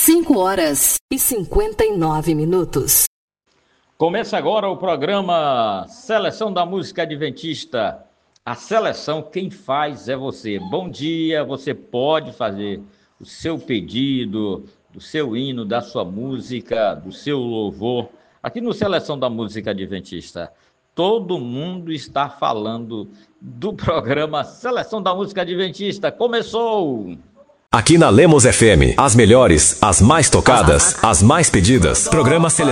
5h59. Começa agora o programa Seleção da Música Adventista. A seleção, quem faz é você. Bom dia, você pode fazer o seu pedido, do seu hino, da sua música, do seu louvor, aqui no Seleção da Música Adventista. Todo mundo está falando do programa Seleção da Música Adventista. Começou! Aqui na Lemos FM, as melhores, as mais tocadas, as mais pedidas. Programa Seleção